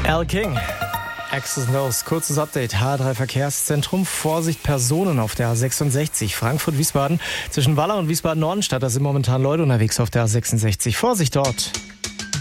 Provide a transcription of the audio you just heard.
Al King, Access Knows, kurzes Update, H3 Verkehrszentrum, Vorsicht Personen auf der A66, Frankfurt-Wiesbaden, zwischen Wallau und Wiesbaden-Nordenstadt, da sind momentan Leute unterwegs auf der A66, Vorsicht dort.